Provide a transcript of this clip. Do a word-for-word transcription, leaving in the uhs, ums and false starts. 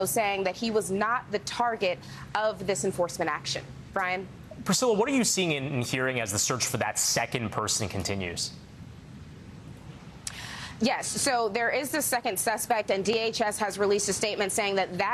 saying that he was not the target of this enforcement action. Brian? Priscilla, what are you seeing and hearing as the search for that second person continues? Yes, so there is the second suspect, and D H S has released a statement saying that that